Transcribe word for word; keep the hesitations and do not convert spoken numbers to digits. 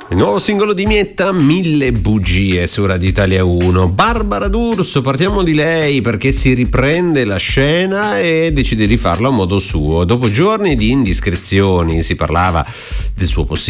Il nuovo singolo di Mietta, Mille bugie su Radio Italia uno. Barbara D'Urso, partiamo di lei perché si riprende la scena e decide di farlo a modo suo. Dopo giorni di indiscrezioni, si parlava del suo possibile